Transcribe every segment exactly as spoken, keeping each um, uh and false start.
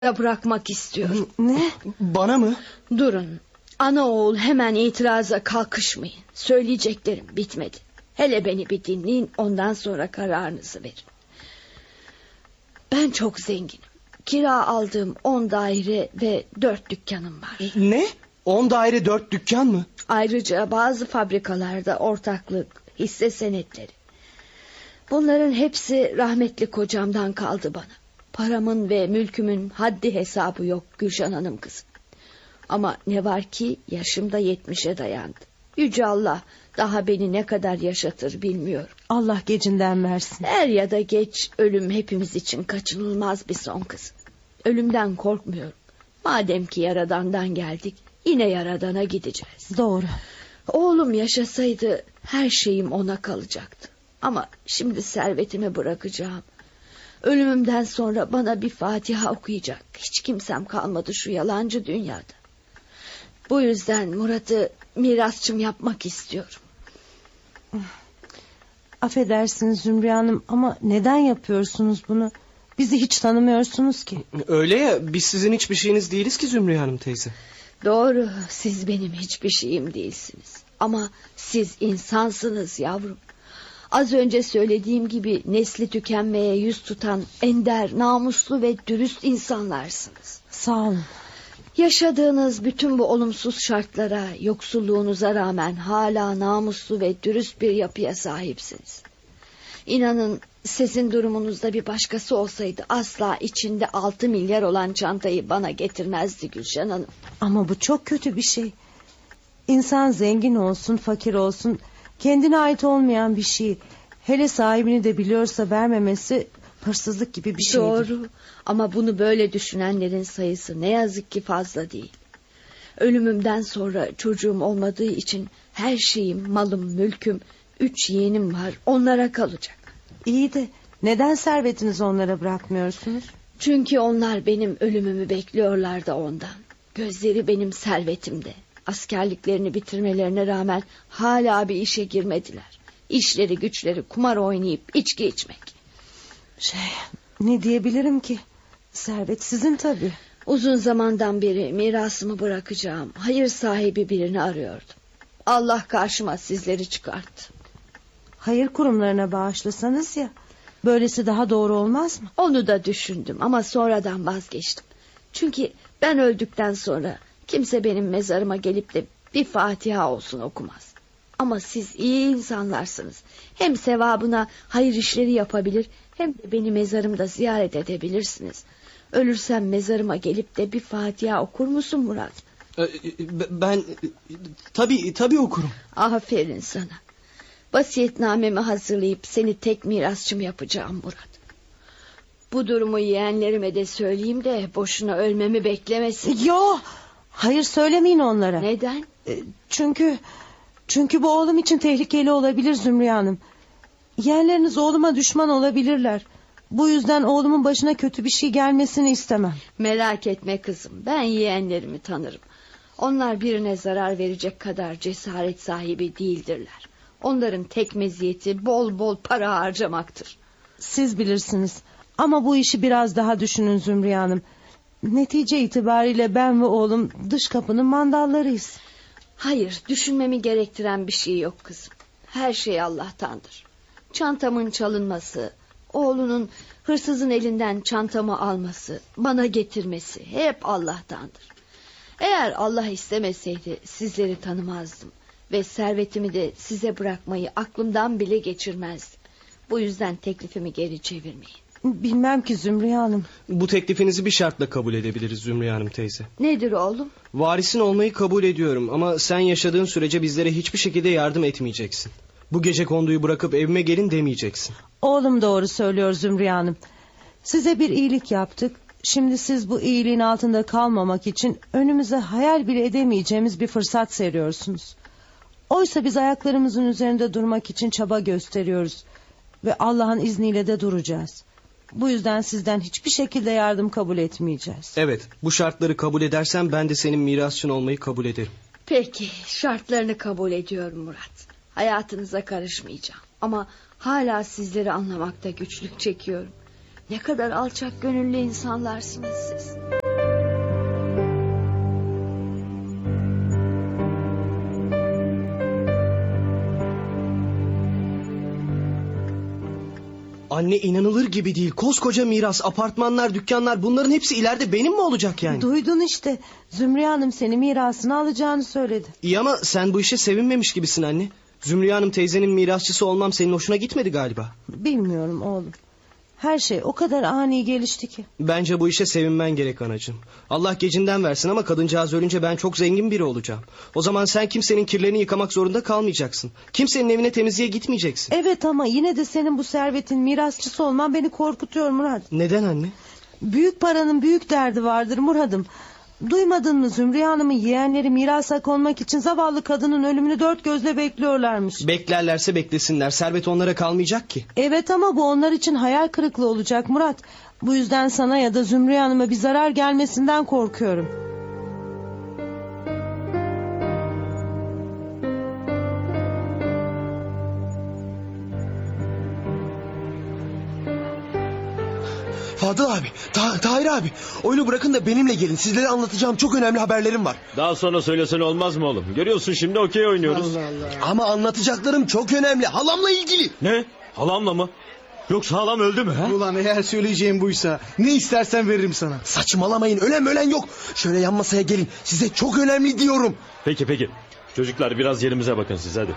bırakmak istiyorum. Ne? Bana mı? Durun. Ana oğul hemen itiraza kalkışmayın. Söyleyeceklerim bitmedi. Hele beni bir dinleyin, ondan sonra kararınızı verin. Ben çok zenginim. Kira aldığım on daire ve dört dükkanım var. Ne? On daire dört dükkan mı? Ayrıca bazı fabrikalarda ortaklık, hisse senetleri. Bunların hepsi rahmetli kocamdan kaldı bana. Paramın ve mülkümün haddi hesabı yok Gülşen Hanım kızım. Ama ne var ki yaşım da yetmişe dayandı. Yüce Allah daha beni ne kadar yaşatır bilmiyorum. Allah gecinden versin. Er ya da geç ölüm hepimiz için kaçınılmaz bir son kızım. Ölümden korkmuyorum. Madem ki Yaradan'dan geldik, yine Yaradan'a gideceğiz. Doğru. Oğlum yaşasaydı her şeyim ona kalacaktı. Ama şimdi servetimi bırakacağım. Ölümümden sonra bana bir Fatiha okuyacak hiç kimsem kalmadı şu yalancı dünyada. Bu yüzden Murat'ı mirasçım yapmak istiyorum. Affedersiniz Zümriye Hanım ama neden yapıyorsunuz bunu? Bizi hiç tanımıyorsunuz ki. Öyle ya, biz sizin hiçbir şeyiniz değiliz ki Zümriye Hanım teyze. Doğru, siz benim hiçbir şeyim değilsiniz. Ama siz insansınız yavrum. Az önce söylediğim gibi nesli tükenmeye yüz tutan ender, namuslu ve dürüst insanlarsınız. Sağ olun. Yaşadığınız bütün bu olumsuz şartlara, yoksulluğunuza rağmen hala namuslu ve dürüst bir yapıya sahipsiniz. İnanın sizin durumunuzda bir başkası olsaydı asla içinde altı milyar olan çantayı bana getirmezdi Gülşen Hanım. Ama bu çok kötü bir şey. İnsan zengin olsun, fakir olsun, kendine ait olmayan bir şey, hele sahibini de biliyorsa vermemesi hırsızlık gibi bir şeydir. Doğru, ama bunu böyle düşünenlerin sayısı ne yazık ki fazla değil. Ölümümden sonra çocuğum olmadığı için her şeyim, malım, mülküm, üç yeğenim var, onlara kalacak. İyi de neden servetinizi onlara bırakmıyorsunuz? Çünkü onlar benim ölümümü bekliyorlar da ondan. Gözleri benim servetimde. Askerliklerini bitirmelerine rağmen hala bir işe girmediler. İşleri güçleri kumar oynayıp içki içmek. Şey, ne diyebilirim ki? Servet sizin tabii. Uzun zamandan beri mirasımı bırakacağım hayır sahibi birini arıyordum. Allah karşıma sizleri çıkarttı. Hayır kurumlarına bağışlasanız ya, böylesi daha doğru olmaz mı? Onu da düşündüm ama sonradan vazgeçtim. Çünkü ben öldükten sonra kimse benim mezarıma gelip de bir Fatiha olsun okumaz. Ama siz iyi insanlarsınız. Hem sevabına hayır işleri yapabilir, hem de beni mezarımda ziyaret edebilirsiniz. Ölürsem mezarıma gelip de bir Fatiha okur musun Murat? Ben tabii tabii okurum. Aferin sana. Vasiyetnamemi hazırlayıp seni tek mirasçım yapacağım Murat. Bu durumu yeğenlerime de söyleyeyim de boşuna ölmemi beklemesin. Yo, hayır söylemeyin onlara. Neden? Çünkü çünkü bu oğlum için tehlikeli olabilir Zümriye Hanım. Yeğenleriniz oğluma düşman olabilirler. Bu yüzden oğlumun başına kötü bir şey gelmesini istemem. Merak etme kızım, ben yeğenlerimi tanırım. Onlar birine zarar verecek kadar cesaret sahibi değildirler. Onların tek meziyeti bol bol para harcamaktır. Siz bilirsiniz. Ama bu işi biraz daha düşünün Zümriye Hanım. Netice itibariyle ben ve oğlum dış kapının mandallarıyız. Hayır, düşünmemi gerektiren bir şey yok kızım. Her şey Allah'tandır. Çantamın çalınması, oğlunun hırsızın elinden çantamı alması, bana getirmesi hep Allah'tandır. Eğer Allah istemeseydi sizleri tanımazdım ve servetimi de size bırakmayı aklımdan bile geçirmezdim. Bu yüzden teklifimi geri çevirmeyin. Bilmem ki Zümriye Hanım. Bu teklifinizi bir şartla kabul edebiliriz Zümriye Hanım teyze. Nedir oğlum? Varisin olmayı kabul ediyorum ama sen yaşadığın sürece bizlere hiçbir şekilde yardım etmeyeceksin. Bu gece konduyu bırakıp evime gelin demeyeceksin. Oğlum doğru söylüyor Zümriye Hanım. Size bir iyilik yaptık. Şimdi siz bu iyiliğin altında kalmamak için önümüze hayal bile edemeyeceğimiz bir fırsat seriyorsunuz. Oysa biz ayaklarımızın üzerinde durmak için çaba gösteriyoruz. Ve Allah'ın izniyle de duracağız. Bu yüzden sizden hiçbir şekilde yardım kabul etmeyeceğiz. Evet, bu şartları kabul edersen ben de senin mirasçın olmayı kabul ederim. Peki, şartlarını kabul ediyorum Murat. Hayatınıza karışmayacağım. Ama hala sizleri anlamakta güçlük çekiyorum. Ne kadar alçak gönüllü insanlarsınız siz. Anne, inanılır gibi değil. Koskoca miras, apartmanlar, dükkanlar, bunların hepsi ileride benim mi olacak yani? Duydun işte. Zümriye Hanım seni mirasını alacağını söyledi. İyi ama sen bu işe sevinmemiş gibisin anne. Zümriye Hanım teyzenin mirasçısı olmam senin hoşuna gitmedi galiba. Bilmiyorum oğlum. Her şey o kadar ani gelişti ki. Bence bu işe sevinmen gerek anacığım. Allah gecinden versin ama kadıncağız ölünce ben çok zengin biri olacağım. O zaman sen kimsenin kirlerini yıkamak zorunda kalmayacaksın. Kimsenin evine temizliğe gitmeyeceksin. Evet ama yine de senin bu servetin mirasçısı olman beni korkutuyor Murat. Neden anne? Büyük paranın büyük derdi vardır Murat'ım. Duymadın mı, Zümriye Hanım'ın yeğenleri mirasa konmak için zavallı kadının ölümünü dört gözle bekliyorlarmış. Beklerlerse beklesinler, servet onlara kalmayacak ki. Evet ama bu onlar için hayal kırıklığı olacak Murat. Bu yüzden sana ya da Zümriye Hanım'a bir zarar gelmesinden korkuyorum. Fadıl abi, Ta Tahir abi, oyunu bırakın da benimle gelin. Sizlere anlatacağım çok önemli haberlerim var. Daha sonra söylesen olmaz mı oğlum? Görüyorsun şimdi okey oynuyoruz. Allah Allah. Ama anlatacaklarım çok önemli. Halamla ilgili. Ne? Halamla mı? Yoksa halam öldü mü? He? Ulan eğer söyleyeceğim buysa ne istersen veririm sana. Saçmalamayın, ölen ölen yok. Şöyle yan masaya gelin. Size çok önemli diyorum. Peki peki. Çocuklar biraz yerimize bakın siz hadi.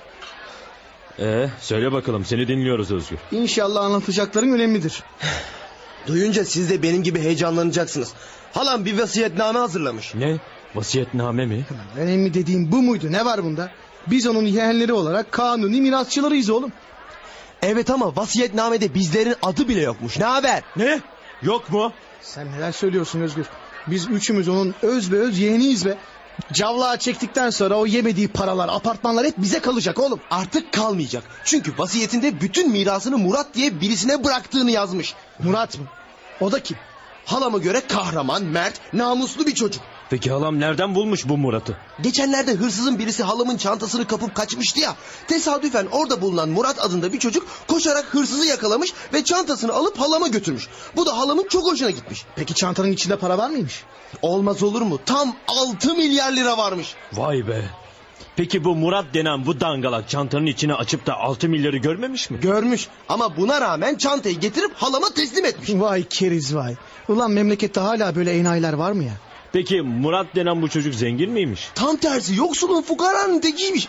Ee, söyle bakalım, seni dinliyoruz Özgür. İnşallah anlatacakların önemlidir. Duyunca siz de benim gibi heyecanlanacaksınız. Halam bir vasiyetname hazırlamış. Ne? Vasiyetname mi? Önemli dediğim bu muydu? Ne var bunda? Biz onun yeğenleri olarak kanuni mirasçılarıyız oğlum. Evet ama vasiyetnamede bizlerin adı bile yokmuş. Ne haber? Ne? Yok mu? Sen neler söylüyorsun Özgür? Biz üçümüz onun öz ve öz yeğeniyiz be. Cavlağı çektikten sonra o yemediği paralar, apartmanlar hep bize kalacak oğlum. Artık kalmayacak. Çünkü vasiyetinde bütün mirasını Murat diye birisine bıraktığını yazmış. Murat mı? O da kim? Halama göre kahraman, mert, namuslu bir çocuk. Peki halam nereden bulmuş bu Murat'ı? Geçenlerde hırsızın birisi halamın çantasını kapıp kaçmıştı ya. Tesadüfen orada bulunan Murat adında bir çocuk koşarak hırsızı yakalamış ve çantasını alıp halama götürmüş. Bu da halamın çok hoşuna gitmiş. Peki çantanın içinde para var mıymış? Olmaz olur mu? Tam altı milyar lira varmış. Vay be. Peki bu Murat denen bu dangalak çantanın içine açıp da altı milyarı görmemiş mi? Görmüş ama buna rağmen çantayı getirip halama teslim etmiş. Vay keriz vay. Ulan memlekette hala böyle enayiler var mı ya? Peki Murat denen bu çocuk zengin miymiş? Tam tersi, yoksulun fukaranın tekiymiş.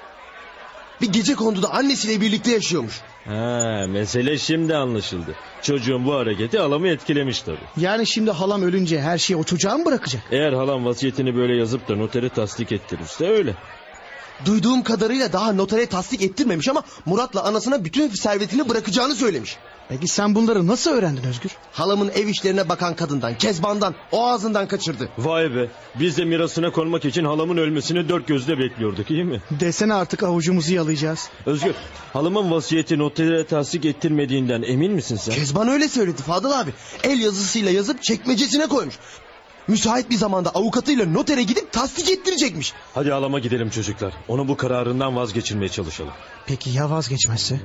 Bir gecekonduda annesiyle birlikte yaşıyormuş. Ha, mesele şimdi anlaşıldı. Çocuğun bu hareketi halamı etkilemiş tabii. Yani şimdi halam ölünce her şeyi o çocuğa mı bırakacak? Eğer halam vasiyetini böyle yazıp da notere tasdik ettirirse öyle. Duyduğum kadarıyla daha notere tasdik ettirmemiş ama Murat'la anasına bütün servetini bırakacağını söylemiş. Peki sen bunları nasıl öğrendin Özgür? Halamın ev işlerine bakan kadından, Kezban'dan, o ağzından kaçırdı. Vay be, biz de mirasına konmak için halamın ölmesini dört gözle bekliyorduk, iyi mi? Desene artık avucumuzu yalayacağız. Özgür, halamın vasiyeti notere tasdik ettirmediğinden emin misin sen? Kezban öyle söyledi Fadıl abi. El yazısıyla yazıp çekmecesine koymuş. Müsait bir zamanda avukatıyla notere gidip tasdik ettirecekmiş. Hadi halama gidelim çocuklar. Onu bu kararından vazgeçirmeye çalışalım. Peki ya vazgeçmezse?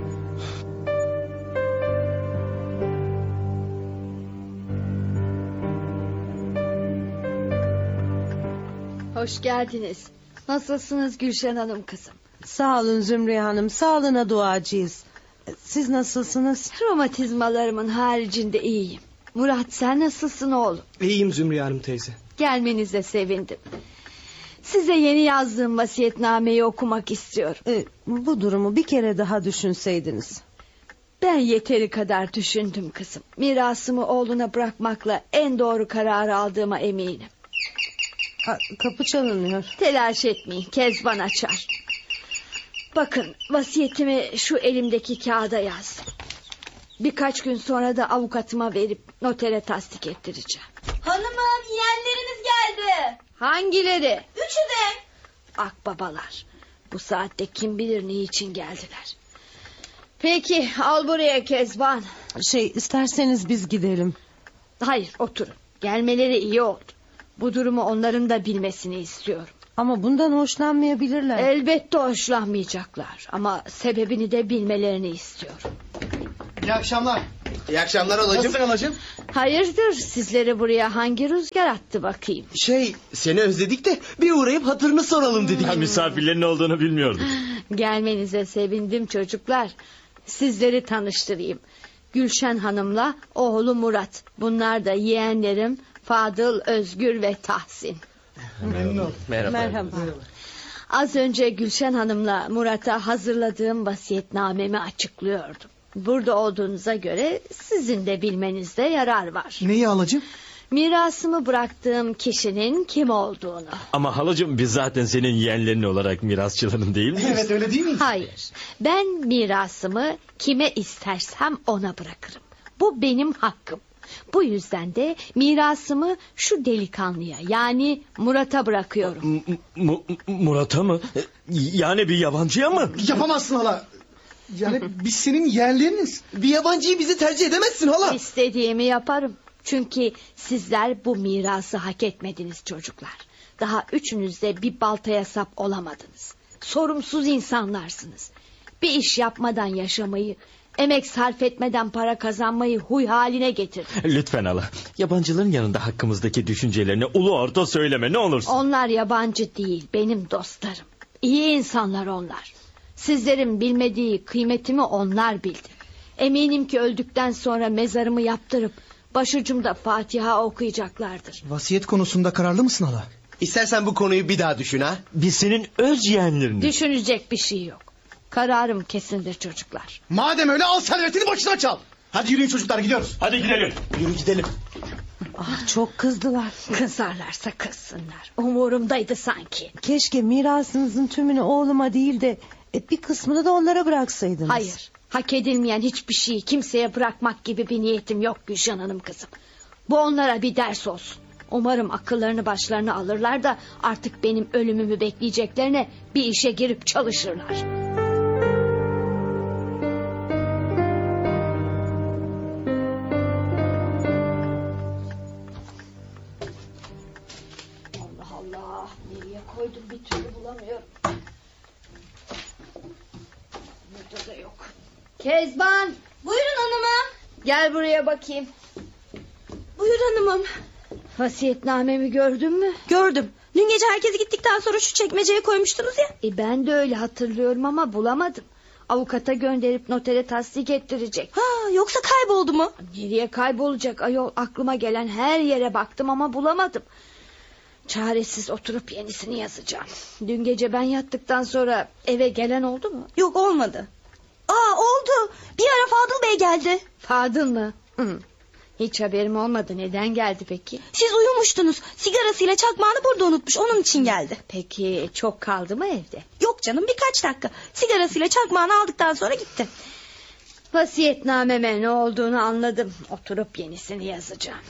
Hoş geldiniz. Nasılsınız Gülşen Hanım kızım? Sağ olun Zümriye Hanım, sağlığına duacıyız. Siz nasılsınız? Romatizmalarımın haricinde iyiyim. Murat sen nasılsın oğlum? İyiyim Zümriye Hanım teyze. Gelmenize sevindim. Size yeni yazdığım vasiyetnameyi okumak istiyorum. Ee, bu durumu bir kere daha düşünseydiniz. Ben yeteri kadar düşündüm kızım. Mirasımı oğluna bırakmakla en doğru kararı aldığıma eminim. Ha, kapı çalınıyor. Telaş etmeyin, Kezban açar. Bakın vasiyetimi şu elimdeki kağıda yazdım. Birkaç gün sonra da avukatıma verip notere tasdik ettireceğim. Hanımım, yeğenleriniz geldi. Hangileri? Üçü de. Akbabalar. Bu saatte kim bilir ne için geldiler. Peki al buraya Kezban. Şey, isterseniz biz gidelim. Hayır oturun. Gelmeleri iyi oldu. Bu durumu onların da bilmesini istiyorum. Ama bundan hoşlanmayabilirler. Elbette hoşlanmayacaklar. Ama sebebini de bilmelerini istiyorum. İyi akşamlar. İyi akşamlar halacığım. Nasılsın halacığım? Hayırdır, sizleri buraya hangi rüzgar attı bakayım? Şey, seni özledik de bir uğrayıp hatırını soralım dedik. Ha, misafirlerin olduğunu bilmiyorduk. Gelmenize sevindim çocuklar. Sizleri tanıştırayım. Gülşen Hanım'la oğlu Murat. Bunlar da yeğenlerim Fadıl, Özgür ve Tahsin. Memnun oldum. Merhaba. Merhaba. Az önce Gülşen Hanım'la Murat'a hazırladığım vasiyetnamemi açıklıyordum. Burada olduğunuza göre sizin de bilmenizde yarar var. Neyi halacığım? Mirasımı bıraktığım kişinin kim olduğunu. Ama halacığım biz zaten senin yeğenlerin olarak mirasçıların değil miyiz? Evet öyle değil mi? Hayır, ben mirasımı kime istersem ona bırakırım. Bu benim hakkım. Bu yüzden de mirasımı şu delikanlıya, yani Murat'a bırakıyorum. M- Mu- Murat'a mı? Yani bir yabancıya mı? Yapamazsın hala. Yani biz senin yeğenleriniz. Bir yabancıyı bizi tercih edemezsin hala. İstediğimi yaparım. Çünkü sizler bu mirası hak etmediniz çocuklar. Daha üçünüz de bir baltaya sap olamadınız. Sorumsuz insanlarsınız. Bir iş yapmadan yaşamayı, emek sarf etmeden para kazanmayı huy haline getirin. Lütfen hala. Yabancıların yanında hakkımızdaki düşüncelerini ulu orta söyleme ne olursun. Onlar yabancı değil, benim dostlarım. İyi insanlar onlar. Sizlerin bilmediği kıymetimi onlar bildi. Eminim ki öldükten sonra mezarımı yaptırıp başucumda Fatiha okuyacaklardır. Vasiyet konusunda kararlı mısın hala? İstersen bu konuyu bir daha düşün ha. Biz senin öz yeğenleriniz. Düşünecek bir şey yok. Kararım kesindir çocuklar. Madem öyle al servetini başına çal. Hadi yürüyün çocuklar gidiyoruz. Hadi gidelim. Yürü gidelim. Ah, çok kızdılar. Kızarlarsa kızsınlar. Umurumdaydı sanki. Keşke mirasınızın tümünü oğluma değil de e, bir kısmını da onlara bıraksaydınız. Hayır, hak edilmeyen hiçbir şeyi kimseye bırakmak gibi bir niyetim yok Gülşen Hanım kızım. Bu onlara bir ders olsun. Umarım akıllarını başlarına alırlar da artık benim ölümümü bekleyeceklerine bir işe girip çalışırlar. Allah Allah, nereye koydum bir türlü bulamıyorum. Burada da yok. Kezban, Buyurun hanımım. gel buraya bakayım. Buyur hanımım. Vasiyetnamemi gördün mü? Gördüm. Dün gece herkes gittikten sonra şu çekmeceye koymuştunuz ya. E ben de öyle hatırlıyorum ama bulamadım. Avukata gönderip notere tasdik ettirecek. Ha, yoksa kayboldu mu? Nereye kaybolacak ayol, aklıma gelen her yere baktım ama bulamadım. Çaresiz oturup yenisini yazacağım. Dün gece ben yattıktan sonra eve gelen oldu mu? Yok, olmadı. Aa, oldu. Bir ara Fadıl Bey geldi. Fadıl mı? Hı. Hiç haberim olmadı. Neden geldi peki? Siz uyumuştunuz. Sigarasıyla çakmağını burada unutmuş. Onun için geldi. Peki çok kaldı mı evde? Yok canım, birkaç dakika. Sigarasıyla çakmağını aldıktan sonra gitti. Vasiyetnameme ne olduğunu anladım. Oturup yenisini yazacağım.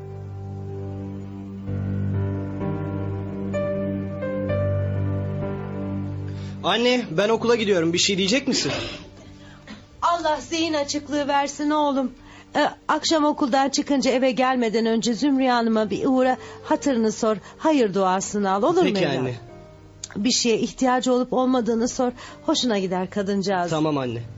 Anne, ben okula gidiyorum. Bir şey diyecek misin? Allah zihin açıklığı versin oğlum. Ee, akşam okuldan çıkınca eve gelmeden önce Zümriye Hanım'a bir uğra, hatırını sor, hayır duasını al, olur mu Peki evladım? anne. Bir şeye ihtiyacı olup olmadığını sor, hoşuna gider kadıncağız. Tamam anne.